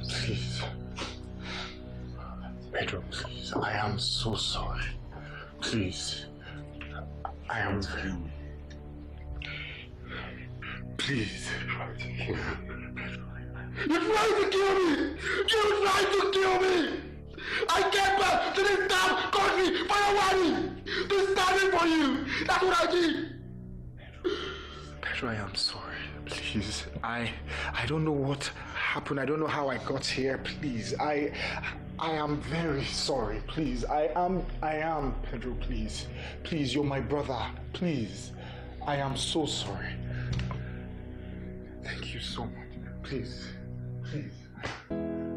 Please. Pedro, please. I am so sorry. Please. I am very... Please. You're trying to kill me. You're trying to kill me! You're trying to kill me! I came back to this damn country for your wedding! To stand in for you! That's what I did! Pedro, I am sorry. Please. I don't know what happened. I don't know how I got here. Please. I am very sorry. Please. I am Pedro, please. Please, you're my brother. Please. I am so sorry. Thank you so much. Please. Please.